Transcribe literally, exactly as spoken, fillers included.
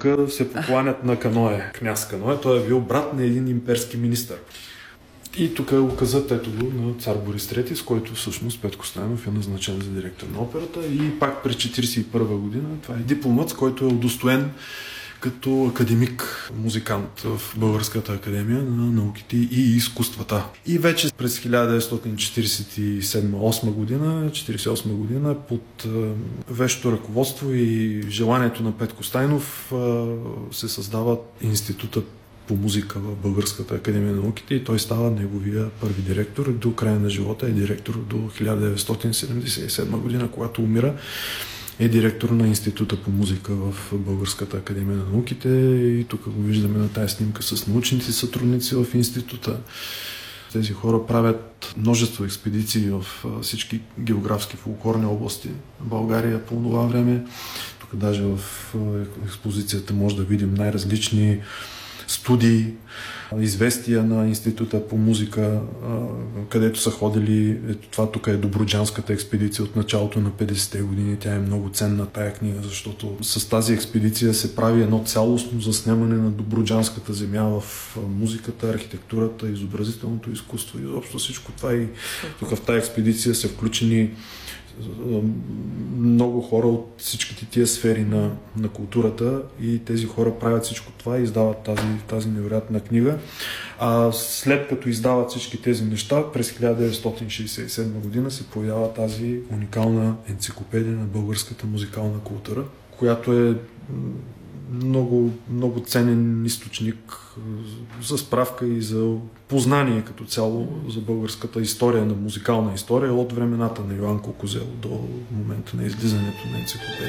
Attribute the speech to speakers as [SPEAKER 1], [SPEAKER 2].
[SPEAKER 1] тук се покланят на Каное, княз Каное. Той е бил брат на един имперски министър. И тук е указът ето го на цар Борис трети, с който всъщност Петко Стайнов е назначен за директор на операта. И пак през четиридесет и първа година това е дипломат, с който е удостоен като академик, музикант в Българската академия на науките и изкуствата. И вече през хиляда деветстотин четиридесет и седма осма година, четиридесет и осма година, под е, вещото ръководство и желанието на Петко Стайнов е, се създава Института по музика в Българската академия на науките и той става неговия първи директор. До края на живота е директор до хиляда деветстотин седемдесет и седма година, когато умира. Е директор на Института по музика в Българската академия на науките и тук го виждаме на тази снимка с научните сътрудници в института. Тези хора правят множество експедиции в всички географски фолклорни области в България по това време. Тук даже в експозицията може да видим най-различни студии, известия на Института по музика, където са ходили. Ето това тук е Добруджанската експедиция от началото на петдесетте години. Тя е много ценна тая книга, защото с тази експедиция се прави едно цялостно заснемане на Добруджанската земя в музиката, архитектурата, изобразителното изкуство и изобщо всичко това. И тук в тази експедиция са включени много хора от всичките тия сфери на, на културата и тези хора правят всичко това и издават тази, тази невероятна книга. А след като издават всички тези неща, през хиляда деветстотин шейсет и седма година се появява тази уникална енциклопедия на българската музикална култура, която е много, много ценен източник за справка и за познание като цяло за българската история, на музикална история от времената на Йоан Кукузел до момента на излизането на енциклопедия.